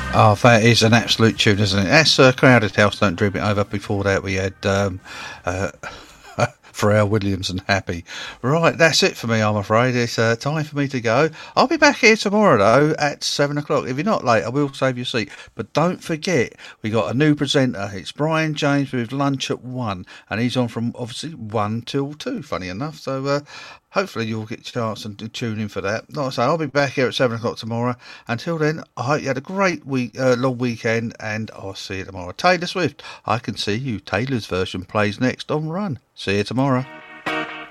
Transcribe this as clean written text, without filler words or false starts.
Oh, that is an absolute tune, isn't it? That's Crowded House, Don't Dream It Over. Before that, we had uh, Pharrell Williams and Happy. Right, that's it for me, I'm afraid. It's time for me to go. I'll be back here tomorrow, though, at 7 o'clock. If you're not late, I will save your seat. But don't forget, we got a new presenter. It's Brian James with Lunch at 1. And he's on from, obviously, 1 till 2, funny enough. So hopefully you'll get a chance and tune in for that. Like I say, I'll be back here at 7 o'clock tomorrow. Until then, I hope you had a great week, long weekend, and I'll see you tomorrow. Taylor Swift, I Can See You. Taylor's version plays next on Run. See you tomorrow.